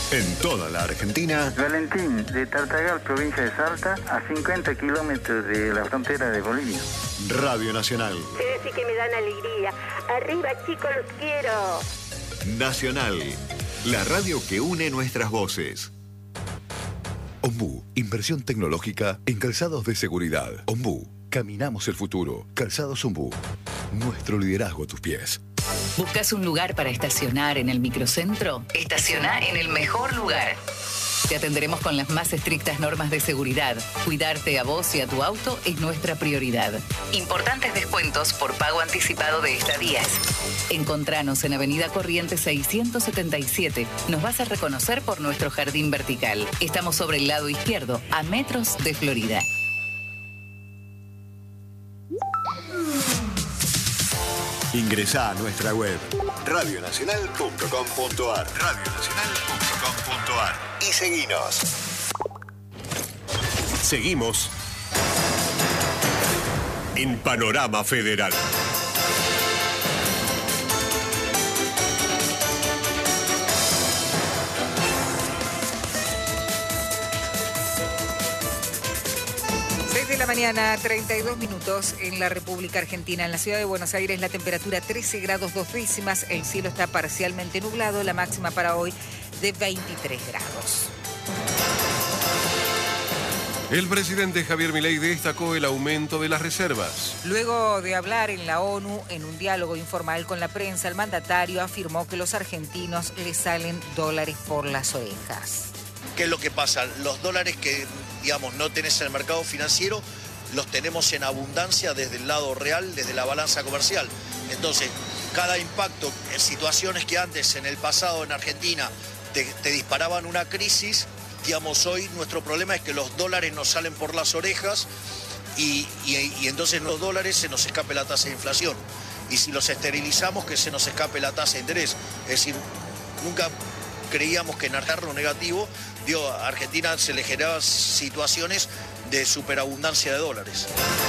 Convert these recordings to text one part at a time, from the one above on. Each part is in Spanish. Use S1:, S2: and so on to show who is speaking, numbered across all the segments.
S1: En toda la Argentina.
S2: Valentín, de Tartagal, provincia de Salta, a 50 kilómetros de la frontera de Bolivia.
S1: Radio Nacional.
S3: Sí que me dan alegría. Arriba, chicos, los quiero.
S1: Nacional, la radio que une nuestras voces.
S4: Ombú, inversión tecnológica en calzados de seguridad. Ombú, caminamos el futuro. Calzados Ombú, nuestro liderazgo a tus pies.
S5: ¿Buscas un lugar para estacionar en el microcentro? Estaciona en el mejor lugar. Te atenderemos con las más estrictas normas de seguridad. Cuidarte a vos y a tu auto es nuestra prioridad. Importantes descuentos por pago anticipado de estadías. Encontranos en Avenida Corrientes 677. Nos vas a reconocer por nuestro jardín vertical. Estamos sobre el lado izquierdo, a metros de Florida.
S1: Ingresá a nuestra web radionacional.com.ar y seguinos.
S6: Seguimos en Panorama Federal.
S7: De la mañana, 32 minutos en la República Argentina. En la ciudad de Buenos Aires la temperatura 13 grados 2 décimas, el cielo está parcialmente nublado, la máxima para hoy de 23 grados.
S6: El presidente Javier Milei destacó el aumento de las reservas.
S7: Luego de hablar en la ONU en un diálogo informal con la prensa, el mandatario afirmó que los argentinos les salen dólares por las orejas.
S8: ¿Qué es lo que pasa? Los dólares que, digamos, no tenés en el mercado financiero, los tenemos en abundancia desde el lado real, desde la balanza comercial. Entonces, cada impacto en situaciones que antes, en el pasado, en Argentina, te disparaban una crisis, digamos, hoy nuestro problema es que los dólares nos salen por las orejas y entonces los dólares se nos escape la tasa de inflación. Y si los esterilizamos, que se nos escape la tasa de interés. Es decir, nunca creíamos que en arreglo negativo, a Argentina se le generaban situaciones de superabundancia de dólares.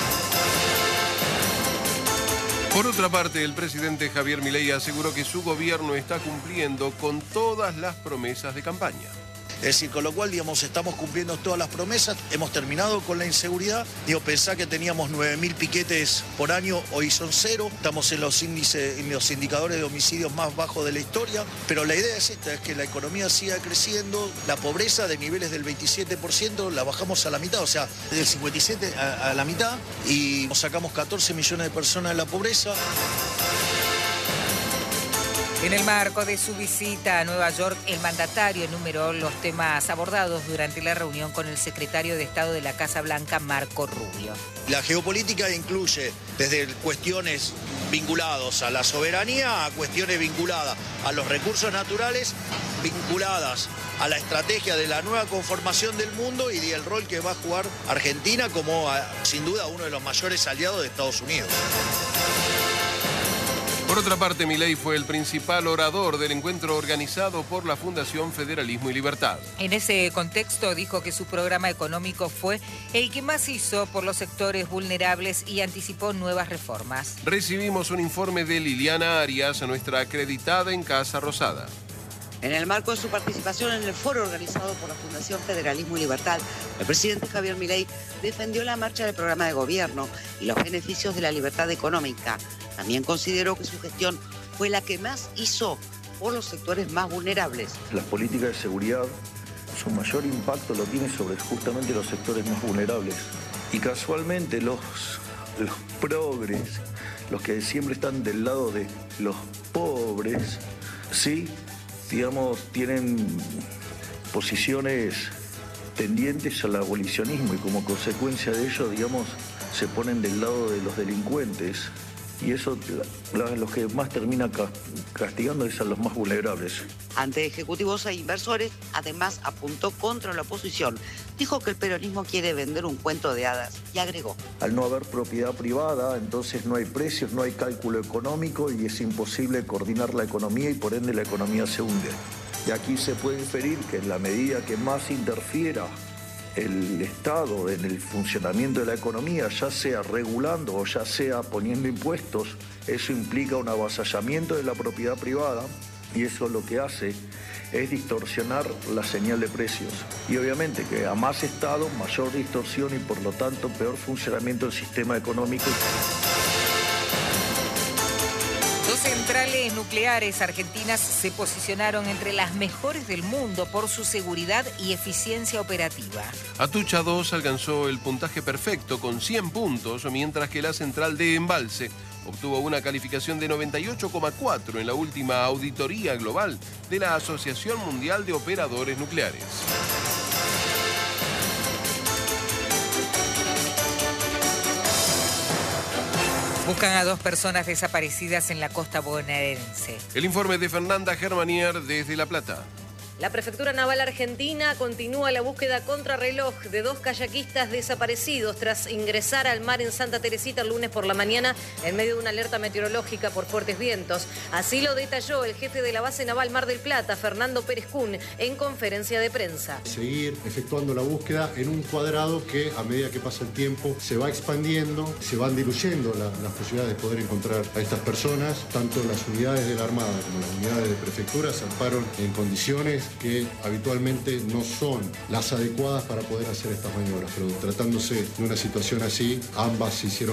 S6: Por otra parte, el presidente Javier Milei aseguró que su gobierno está cumpliendo con todas las promesas de campaña.
S8: Es decir, con lo cual, digamos, estamos cumpliendo todas las promesas, hemos terminado con la inseguridad. Pensá que teníamos 9.000 piquetes por año, hoy son 0. Estamos en los índices, en los indicadores de homicidios más bajos de la historia. Pero la idea es esta, es que la economía siga creciendo, la pobreza de niveles del 27% la bajamos a la mitad, o sea, del 57% a la mitad, y sacamos 14 millones de personas de la pobreza.
S7: En el marco de su visita a Nueva York, el mandatario enumeró los temas abordados durante la reunión con el secretario de Estado de la Casa Blanca, Marco Rubio.
S8: La geopolítica incluye desde cuestiones vinculadas a la soberanía a cuestiones vinculadas a los recursos naturales, vinculadas a la estrategia de la nueva conformación del mundo y del rol que va a jugar Argentina como, sin duda, uno de los mayores aliados de Estados Unidos.
S6: Por otra parte, Milei fue el principal orador del encuentro organizado por la Fundación Federalismo y Libertad.
S7: En ese contexto dijo que su programa económico fue el que más hizo por los sectores vulnerables y anticipó nuevas reformas.
S6: Recibimos un informe de Liliana Arias, nuestra acreditada en Casa Rosada.
S9: En el marco de su participación en el foro organizado por la Fundación Federalismo y Libertad, el presidente Javier Milei defendió la marcha del programa de gobierno y los beneficios de la libertad económica. También consideró que su gestión fue la que más hizo por los sectores más vulnerables.
S10: Las políticas de seguridad, su mayor impacto lo tiene sobre justamente los sectores más vulnerables. Y casualmente los progres, los que siempre están del lado de los pobres, sí, digamos, tienen posiciones tendientes al abolicionismo y como consecuencia de ello, digamos, se ponen del lado de los delincuentes. Y eso, los que más termina castigando es a los más vulnerables.
S9: Ante ejecutivos e inversores, además apuntó contra la oposición. Dijo que el peronismo quiere vender un cuento de hadas y agregó:
S10: al no haber propiedad privada, entonces no hay precios, no hay cálculo económico y es imposible coordinar la economía y por ende la economía se hunde. Y aquí se puede inferir que en la medida que más interfiera el Estado en el funcionamiento de la economía, ya sea regulando o ya sea poniendo impuestos, eso implica un avasallamiento de la propiedad privada y eso lo que hace es distorsionar la señal de precios. Y obviamente que a más Estado, mayor distorsión y por lo tanto peor funcionamiento del sistema económico.
S7: Dos centrales nucleares argentinas se posicionaron entre las mejores del mundo por su seguridad y eficiencia operativa.
S6: Atucha 2 alcanzó el puntaje perfecto con 100 puntos, mientras que la central de Embalse obtuvo una calificación de 98,4 en la última auditoría global de la Asociación Mundial de Operadores Nucleares.
S7: Buscan a 2 personas desaparecidas en la costa bonaerense.
S6: El informe de Fernanda Germanier desde La Plata.
S11: La Prefectura Naval Argentina continúa la búsqueda contrarreloj de 2 kayakistas desaparecidos tras ingresar al mar en Santa Teresita el lunes por la mañana en medio de una alerta meteorológica por fuertes vientos. Así lo detalló el jefe de la base naval Mar del Plata, Fernando Pérez Kuhn, en conferencia de prensa.
S12: Seguir efectuando la búsqueda en un cuadrado que a medida que pasa el tiempo se va expandiendo, se van diluyendo las posibilidades de poder encontrar a estas personas. Tanto las unidades de la Armada como las unidades de prefectura zarparon en condiciones que habitualmente no son las adecuadas para poder hacer estas maniobras, pero tratándose de una situación así, ambas hicieron